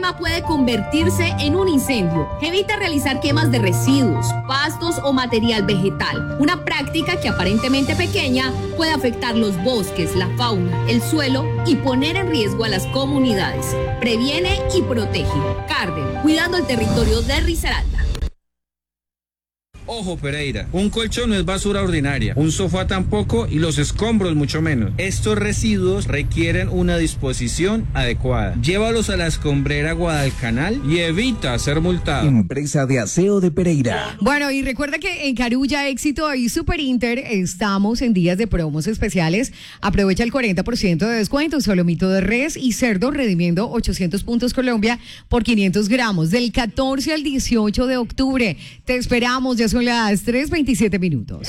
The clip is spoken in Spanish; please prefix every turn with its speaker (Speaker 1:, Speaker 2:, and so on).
Speaker 1: problema puede convertirse en un incendio. Evita realizar quemas de residuos, pastos o material vegetal. Una práctica que aparentemente pequeña puede afectar los bosques, la fauna, el suelo y poner en riesgo a las comunidades. Previene y protege. Carden, cuidando el territorio de Risaralda.
Speaker 2: Ojo, Pereira, un colchón no es basura ordinaria, un sofá tampoco y los escombros mucho menos. Estos residuos requieren una disposición adecuada. Llévalos a la escombrera Guadalcanal y evita ser multado.
Speaker 3: Empresa de Aseo de Pereira.
Speaker 4: Bueno, y recuerda que en Carulla, Éxito y Super Inter estamos en días de promos especiales. Aprovecha el 40% de descuento, solomito de res y cerdo redimiendo 800 puntos Colombia por 500 gramos del 14 al 18 de octubre. Te esperamos, ya son las 3:27 minutos.